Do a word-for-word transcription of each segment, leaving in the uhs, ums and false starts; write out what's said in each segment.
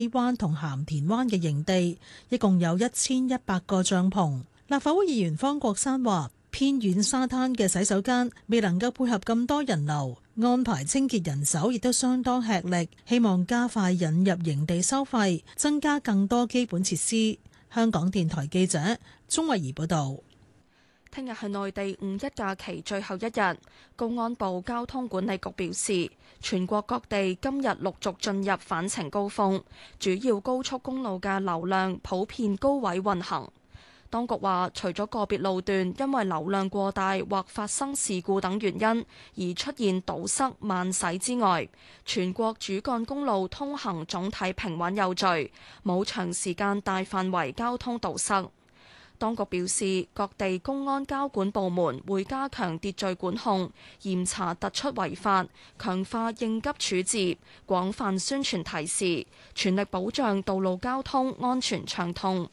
灣同鹹田灣嘅營地，一共有一千一百個帳篷。立法會議員方國珊話：偏遠沙灘嘅洗手間未能夠配合咁多人流，安排清潔人手亦都相當吃力。希望加快引入營地收費，增加更多基本設施。香港電台記者鍾慧儀報道。 聽日係內地五一假期最後一日，公安部交通管理局表示，全國各地今日陸續進入返程高峰，主要高速公路嘅流量普遍高位運行。當局話，除咗個別路段因為流量過大或發生事故等原因而出現堵塞慢駛之外，全國主幹公路通行總體平穩有序，冇長時間大範圍交通堵塞。當局表示，各地公安交管部門會加強秩序管控，嚴查突出違法，強化應急處置，廣泛宣傳提示，全力保障道路交通安全暢通。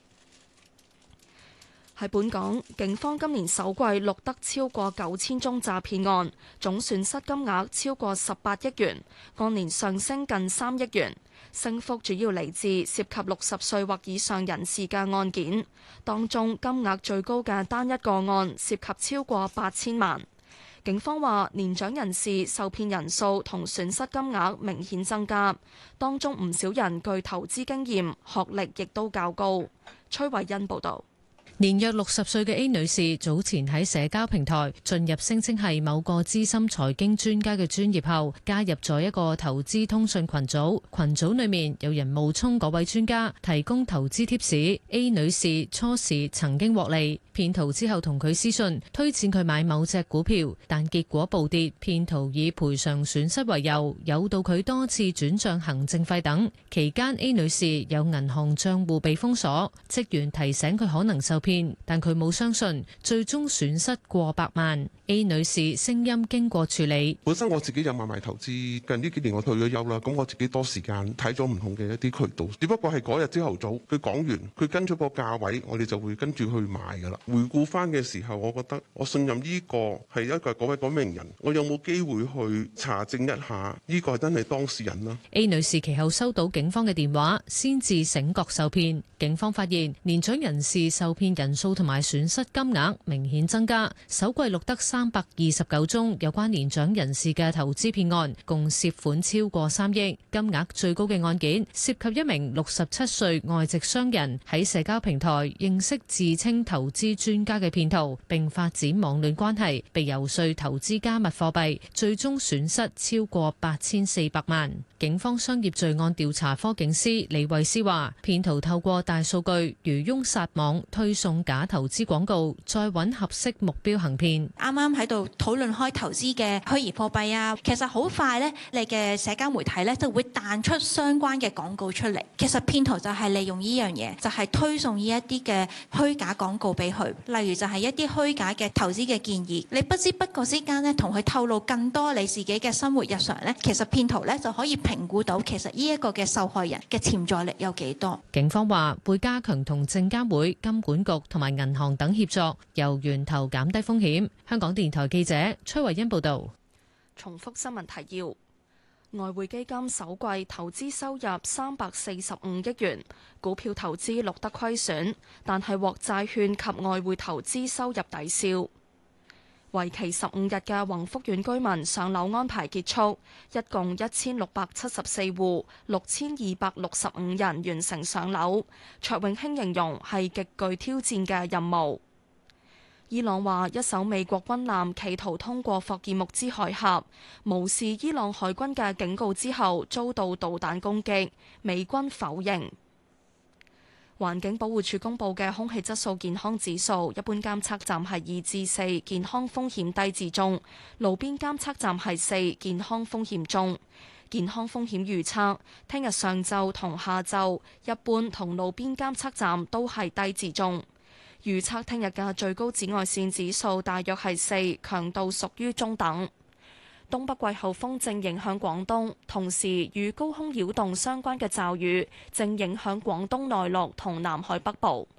喺本港，警方今年首季錄得超過九千宗詐騙案，總損失金額超過十八億元，按年上升近三億元。升幅主要嚟自涉及六十歲或以上人士嘅案件，當中金額最高嘅單一個案涉及超過八千萬。警方話，年長人士受騙人數同損失金額明顯增加，當中唔少人具投資經驗，學歷亦都較高。崔慧欣報導。 年約六十歲嘅 A 女士早前喺社交平台進入聲稱係某個資深財經專家嘅專頁後，加入咗一個投資通訊群組。群組裏面有人冒充嗰位專家提供投資貼士。A 女士初時曾經獲利，騙徒之後同佢私信推薦佢買某隻股票，但結果暴跌。騙徒以賠償損失為由，誘導佢多次轉賬行政費等。期間 A 女士有銀行賬戶被封鎖，職員提醒佢可能受騙。但佢冇相信，最終損失過百萬。A 女士聲音經過處理， 本身我自己有買賣投資，近呢幾年我退咗休啦，咁我自己多時間睇咗唔同嘅一啲渠道，只不過係嗰日朝頭早佢講完，佢跟咗個價位，我哋就會跟住去買噶啦。回顧翻嘅時候，我覺得我信任呢個係一個嗰位嗰名人，我有冇機會去查證一下呢個係真係當事人啦。 A 女士其後收到警方嘅電話，先至醒覺受騙。警方發現年長人士受騙人數同埋損失金額明顯增加，首季錄得三百二十九宗有關年長人士嘅投資騙案，共涉款超過三億。金額最高嘅案件涉及一名六十七歲外籍商人喺社交平台認識自稱投資專家嘅騙徒，並發展網戀關係，被遊說投資加密貨幣，最終損失超過八千四百萬。警方商業罪案調查科警司李慧詩話，騙徒透過大數據漁翁撒網，推送假投資廣告，再揾合適目標行騙。 啱啱喺度討論開投資嘅虛擬貨幣啊，其實好快呢，你嘅社交媒體呢就會彈出相關嘅廣告出嚟。其實騙徒就係利用呢樣嘢，就係推送呢一啲嘅虛假廣告俾佢，例如就係一啲虛假嘅投資嘅建議。你不知不覺之間呢，同佢透露更多你自己嘅生活日常呢，其實騙徒呢就可以評估到其實呢一個嘅受害人嘅潛在力有幾多。 警方話會加強同證監會、金管局同埋銀行等協作，由源頭減低風險。香港電台記者崔慧欣報道。 重複新聞提要：外匯基金首季投資收入三百四十五億元，股票投資錄得虧損，但係獲債券及外匯投資收入抵消。為期十五日嘅宏福苑居民上樓安排結束，一共一千六百七十四戶，六千二百六十五人完成上樓。卓永興形容係極具挑戰嘅任務。伊朗話一艘美國軍艦企圖通過霍爾木茲海峽，無視伊朗海軍嘅警告之後，遭到導彈攻擊，美軍否認。環境保護署公布嘅空氣質素健康指數，一般監測站係二至四，健康風險低至中；路邊監測站係四，健康風險中。健康風險預測，聽日上晝同下晝，一般同路邊監測站都係低至中。預測聽日嘅最高紫外線指數大約係四，強度屬於中等。東北季候風正影響廣東，同時與高空擾動相關嘅驟雨正影響廣東內陸同南海北部。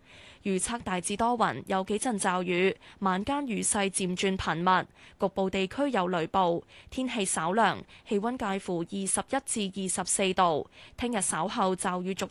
預測大致多雲，有幾陣驟雨，晚間雨勢漸轉頻密，局部地區有雷暴，天氣稍涼，氣溫介乎二十一至二十四度。聽日稍後驟雨逐